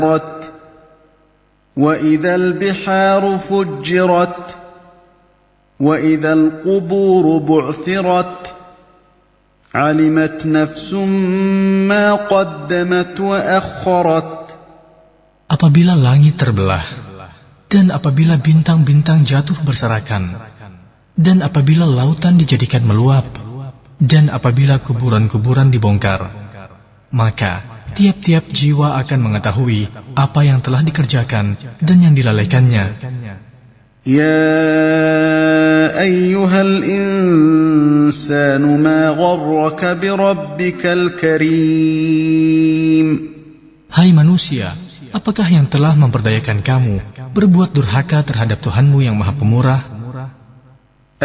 وإذا البحار فجرت وإذا القبور بعثرت علمت نفس ما قدمت وأخرت. Apabila langit terbelah, dan apabila bintang-bintang jatuh berserakan, dan apabila lautan dijadikan meluap, dan apabila kuburan-kuburan dibongkar, maka tiap-tiap jiwa akan mengetahui apa yang telah dikerjakan dan yang dilalaikannya. Ya ayyuhal insanu ma gharraka birabbikal karim. Hai manusia, apakah yang telah memperdayakan kamu berbuat durhaka terhadap Tuhanmu yang Maha Pemurah?